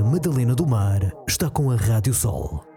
Madalena do Mar está com a Rádio Sol.